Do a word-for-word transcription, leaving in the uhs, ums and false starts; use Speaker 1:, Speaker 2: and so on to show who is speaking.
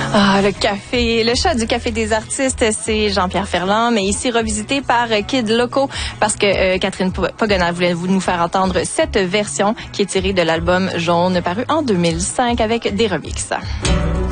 Speaker 1: Ah, le café, le chat du Café des artistes, c'est Jean-Pierre Ferland, mais ici revisité par Kid Loco parce que euh, Catherine Pagona voulait vous nous faire entendre cette version qui est tirée de l'album Jaune paru en deux mille cinq avec des remixes.